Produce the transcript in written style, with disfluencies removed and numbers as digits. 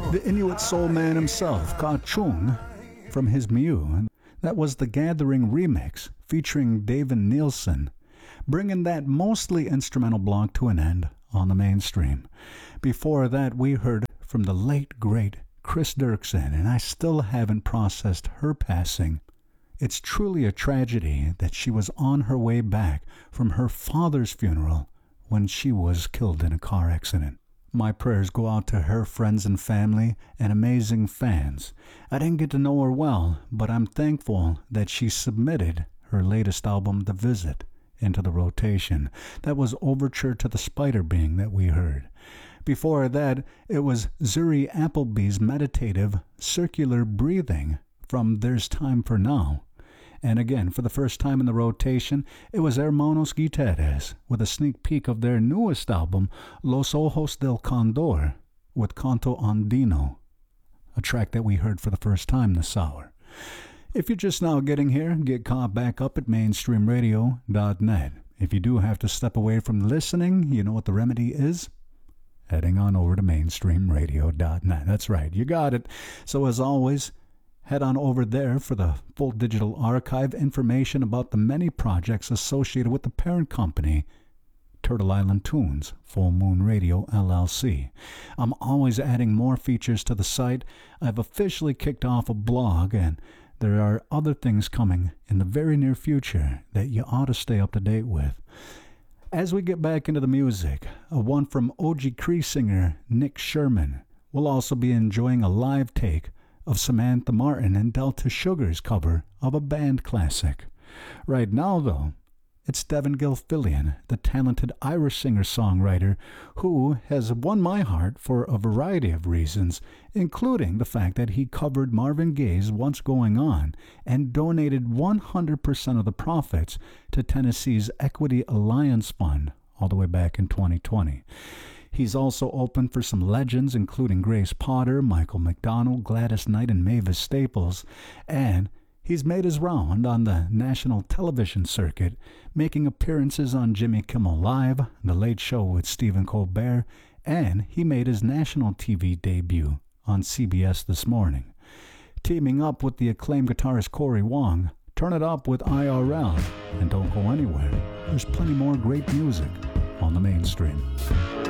The Inuit soul man himself, Ka Chung, from his Mew. That was the Gathering remix featuring David Nielsen, bringing that mostly instrumental block to an end on the mainstream. Before that, we heard from the late, great Chris Dirksen, and I still haven't processed her passing. It's truly a tragedy that she was on her way back from her father's funeral when she was killed in a car accident. My prayers go out to her friends and family and amazing fans. I didn't get to know her well, but I'm thankful that she submitted her latest album, The Visit, into the rotation. That was Overture to the Spider Being that we heard. Before that, it was Zuri Appleby's meditative circular breathing from There's Time for Now. And again, for the first time in the rotation, it was Hermanos Guitierrez with a sneak peek of their newest album, Los Ojos del Condor, with Canto Andino, a track that we heard for the first time this hour. If you're just now getting here, get caught back up at mainstreamradio.net. If you do have to step away from listening, you know what the remedy is? Heading on over to mainstreamradio.net. That's right, you got it. So as always, head on over there for the full digital archive information about the many projects associated with the parent company, Turtle Island Tunes, Full Moon Radio, LLC. I'm always adding more features to the site. I've officially kicked off a blog, and there are other things coming in the very near future that you ought to stay up to date with. As we get back into the music, one from OG Cree singer Nick Sherman. We'll also be enjoying a live take of Samantha Martin and Delta Sugar's cover of a band classic. Right now, though, it's Devin Gilfillian, the talented Irish singer-songwriter who has won my heart for a variety of reasons, including the fact that he covered Marvin Gaye's What's Going On and donated 100% of the profits to Tennessee's Equity Alliance Fund all the way back in 2020. He's also opened for some legends, including Grace Potter, Michael McDonald, Gladys Knight, and Mavis Staples, and he's made his round on the national television circuit, making appearances on Jimmy Kimmel Live, The Late Show with Stephen Colbert, and he made his national TV debut on CBS This Morning. Teaming up with the acclaimed guitarist Corey Wong, turn it up with IRL, and don't go anywhere. There's plenty more great music on the mainstream.